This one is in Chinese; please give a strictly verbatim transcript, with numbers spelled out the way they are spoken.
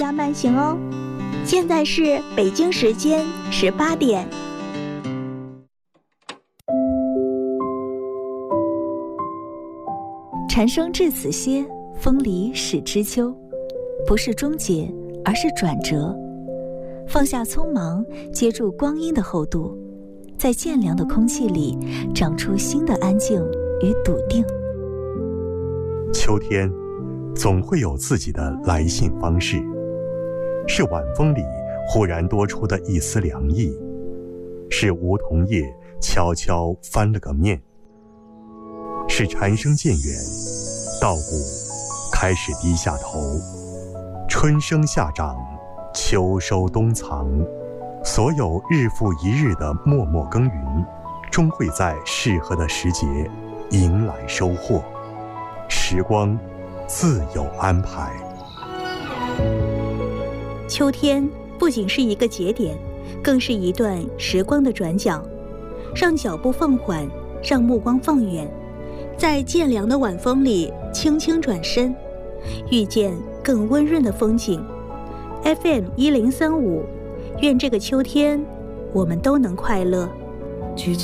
慢慢行哦。现在是北京时间十八点。 蝉声至此歇，风里始知秋。不是终结，而是转折。放下匆忙，接住光阴的厚度，在渐凉的空气里长出新的安静与笃定。 秋天总会有自己的来信方式，是晚风里忽然多出的一丝凉意，是梧桐叶悄悄翻了个面，是蝉声渐远，稻谷开始低下头，春生夏长，秋收冬藏，所有日复一日的默默耕耘，终会在适合的时节迎来收获。时光自有安排。 秋天不仅是一个节点，更是一段时光的转角，让脚步放缓，让目光放远，在渐凉的晚风里轻轻转身，遇见更温润的风景。 F M 一零三五，愿这个秋天我们都能快乐。